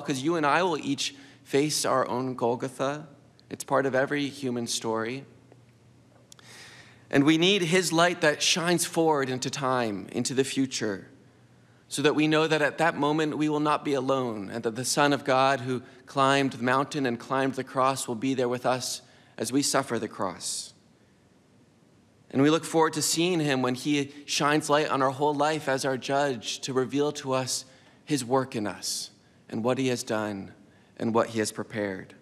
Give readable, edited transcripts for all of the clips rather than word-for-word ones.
because you and I will each face our own Golgotha. It's part of every human story. And we need his light that shines forward into time, into the future, so that we know that at that moment we will not be alone, and that the Son of God who climbed the mountain and climbed the cross will be there with us as we suffer the cross. And we look forward to seeing him when he shines light on our whole life as our judge, to reveal to us his work in us and what he has done and what he has prepared.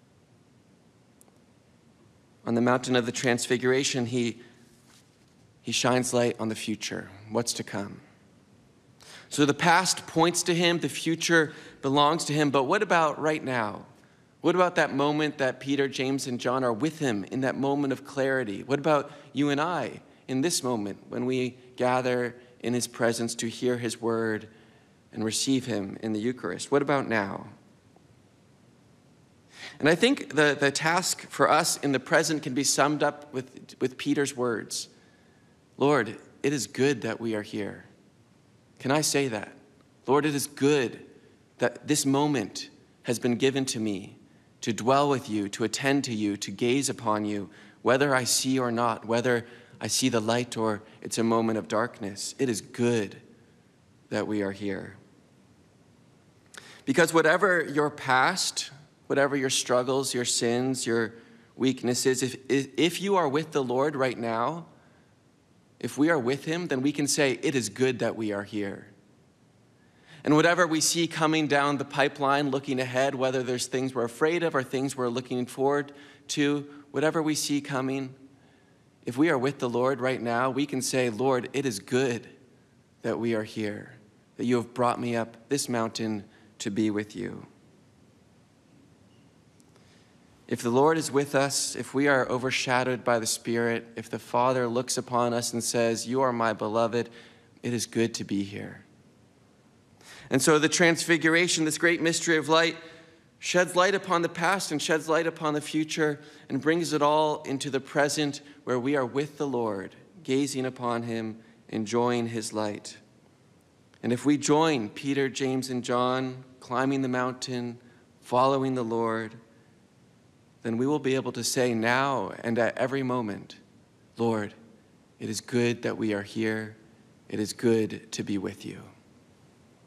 On the mountain of the Transfiguration, he shines light on the future, what's to come. So the past points to him, the future belongs to him, but what about right now? What about that moment that Peter, James, and John are with him in that moment of clarity? What about you and I in this moment when we gather in his presence to hear his word and receive him in the Eucharist? What about now? And I think the task for us in the present can be summed up with Peter's words. Lord, it is good that we are here. Can I say that? Lord, it is good that this moment has been given to me to dwell with you, to attend to you, to gaze upon you, whether I see or not, whether I see the light or it's a moment of darkness. It is good that we are here. Because whatever your past, whatever your struggles, your sins, your weaknesses, if you are with the Lord right now, if we are with him, then we can say, it is good that we are here. And whatever we see coming down the pipeline, looking ahead, whether there's things we're afraid of or things we're looking forward to, whatever we see coming, if we are with the Lord right now, we can say, Lord, it is good that we are here, that you have brought me up this mountain to be with you. If the Lord is with us, if we are overshadowed by the Spirit, if the Father looks upon us and says, you are my beloved, it is good to be here. And so the Transfiguration, this great mystery of light, sheds light upon the past and sheds light upon the future and brings it all into the present where we are with the Lord, gazing upon him, enjoying his light. And if we join Peter, James, and John, climbing the mountain, following the Lord, then we will be able to say now and at every moment, Lord, it is good that we are here. It is good to be with you.